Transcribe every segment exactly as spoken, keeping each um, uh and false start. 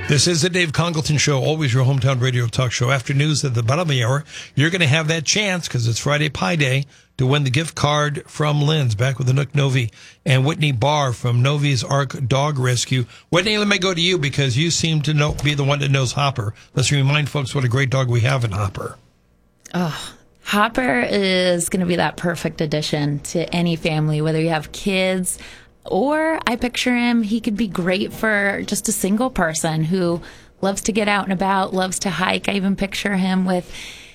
This is the Dave Congleton Show, always your hometown radio talk show. After news at the bottom of the hour, you're going to have that chance, because it's Friday Pie Day, to win the gift card from Lynn's, back with Anouk Novi and Whitney Barr from Novi's Ark Dog Rescue. Whitney, let me go to you, because you seem to know, be the one that knows Hopper. Let's remind folks what a great dog we have in Hopper. Oh, Hopper is going to be that perfect addition to any family, whether you have kids, or I picture him, he could be great for just a single person who loves to get out and about, loves to hike. I even picture him with,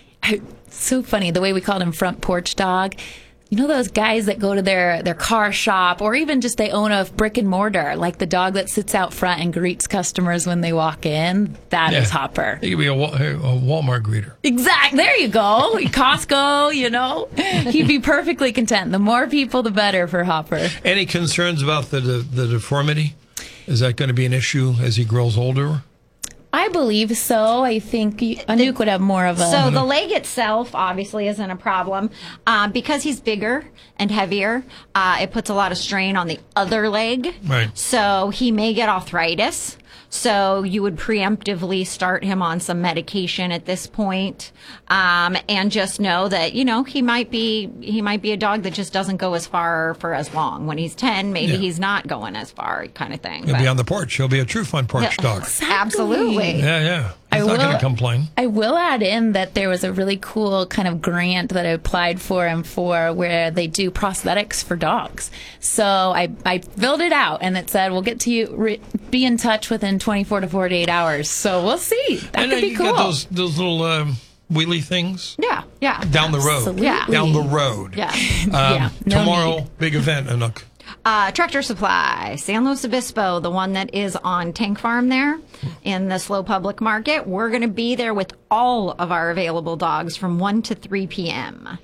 so funny, the way we called him front porch dog. You know those guys that go to their, their car shop, or even just they own a brick and mortar, like the dog that sits out front and greets customers when they walk in? That yeah. is Hopper. He could be a, a Walmart greeter. Exactly. There you go. Costco, you know. He'd be perfectly content. The more people, the better for Hopper. Any concerns about the, the, the deformity? Is that going to be an issue as he grows older? I believe so. I think Anouk would have more of a... So the leg itself obviously isn't a problem. Uh, because he's bigger and heavier, uh, it puts a lot of strain on the other leg. Right. So he may get arthritis. So you would preemptively start him on some medication at this point, um, and just know that, you know, he might be he might be a dog that just doesn't go as far for as long. When he's ten, maybe yeah. he's not going as far, kind of thing. He'll but, be on the porch. He'll be a true front porch yeah, dog. Exactly. Absolutely. Yeah, yeah. He's I not will, going to complain. I will add in that there was a really cool kind of grant that I applied for him for, where they do prosthetics for dogs. So I, I filled it out, and it said, we'll get to you, re, be in touch within twenty-four to forty-eight hours. So we'll see. That and could be you cool. Got those, those little um, wheelie things? Yeah, yeah. Down the road. Absolutely. Yeah. Down the road. Yeah. Um, yeah no tomorrow, need. big event, Anouk. Uh, Tractor Supply, San Luis Obispo, the one that is on Tank Farm there in the Slow Public Market. We're going to be there with all of our available dogs from one to three p.m.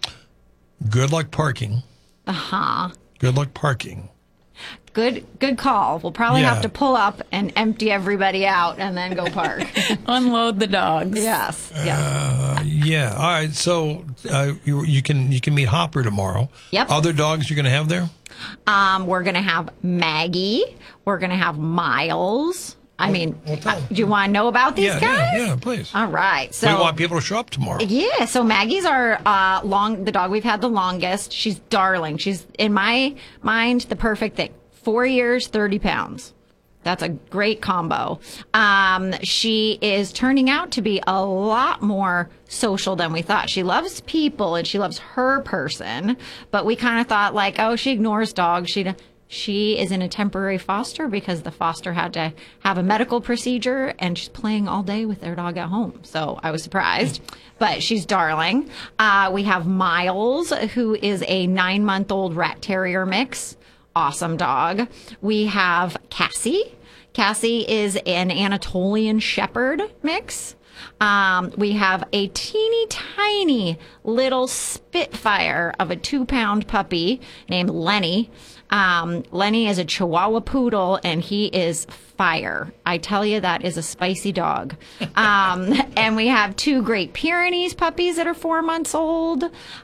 Good luck parking. Uh-huh. Good luck parking. Good good call. We'll probably yeah. have to pull up and empty everybody out and then go park. Unload the dogs. Yes. yes. Uh, yeah. All right. So uh, you, you can you can meet Hopper tomorrow. Yep. Other dogs you're going to have there? Um, we're going to have Maggie. We're going to have Miles. I mean, well, uh, do you want to know about these yeah, guys? Yeah, yeah, please. All right. So we want people to show up tomorrow. Yeah. So Maggie's our uh, long, the dog we've had the longest. She's darling. She's, in my mind, the perfect thing. Four years, thirty pounds. That's a great combo. Um, she is turning out to be a lot more social than we thought. She loves people and she loves her person, but we kind of thought like, oh, she ignores dogs. She she is in a temporary foster because the foster had to have a medical procedure, and she's playing all day with their dog at home. So I was surprised, but she's darling. Uh, we have Miles, who is a nine-month-old rat terrier mix. Awesome dog. We have Cassie. Cassie is an Anatolian Shepherd mix. Um, we have a teeny tiny little Spitfire of a two pound puppy named Lenny. Um, Lenny is a Chihuahua poodle, and he is fire. I tell you, that is a spicy dog. Um, and we have two Great Pyrenees puppies that are four months old.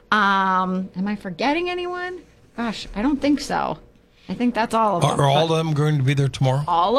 Um, am I forgetting anyone? Gosh, I don't think so. I think that's all of them. Are, are all of them going to be there tomorrow? All